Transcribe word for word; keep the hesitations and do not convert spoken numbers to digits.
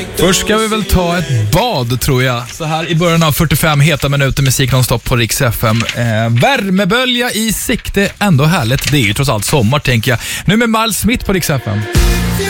Först ska vi väl ta ett bad, tror jag. Så här i början av fyrtiofem heta minuter musik nonstop på Rix F M. Eh, värmebölja i sikte, ändå härligt. Det är ju trots allt sommar, tänker jag. Nu med Miles Smith på Rix F M.